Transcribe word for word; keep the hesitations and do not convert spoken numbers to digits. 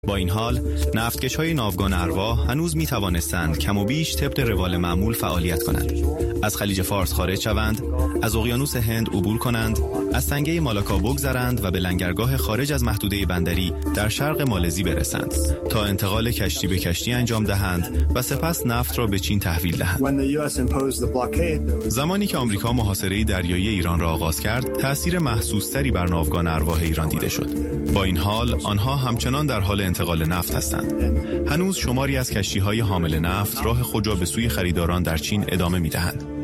با این حال نفتکش‌های ناوگان اروا هنوز می توانستند کم و بیش طبق روال معمول فعالیت کنند. از خلیج فارس خارج شوند، از اقیانوس هند عبور کنند، از تنگه مالاکا بگذرند و به لنگرگاه خارج از محدوده بندری در شرق مالزی برسند تا انتقال کشتی به کشتی انجام دهند و سپس نفت را به چین تحویل دهند. زمانی که آمریکا محاصره دریایی ایران را آغاز کرد، تأثیر محسوس‌تری بر ناوگان ارواح ایران دیده شد. با این حال آنها همچنان در حال انتقال نفت هستند. هنوز شماری از کشتی‌های حامل نفت راه خود را به سوی خریداران در چین ادامه می‌دهند.